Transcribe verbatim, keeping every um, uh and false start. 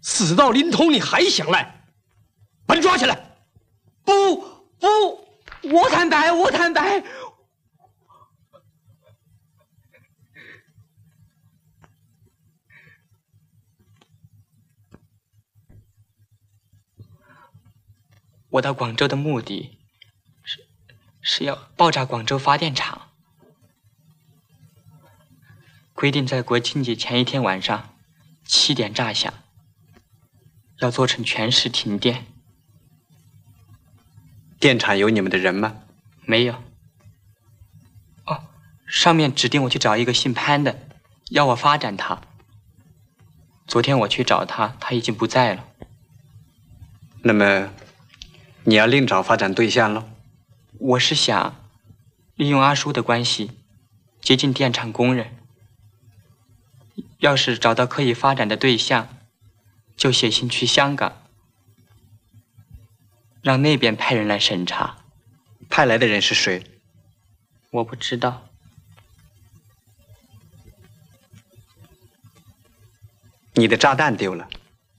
死到临头你还想赖，把你抓起来！ 不不，我坦白，我坦白。我到广州的目的是是要爆炸广州发电厂，规定在国庆节前一天晚上七点炸响，要做成全市停电。 电厂有你们的人吗？ 没有。哦，上面指定我去找一个姓潘的，要我发展他。昨天我去找他，他已经不在了。 那么你要另找发展对象喽？ 我是想利用阿叔的关系接近电厂工人，要是找到可以发展的对象，就写信去香港，让那边派人来审查。 派来的人是谁？ 我不知道。 你的炸弹丢了。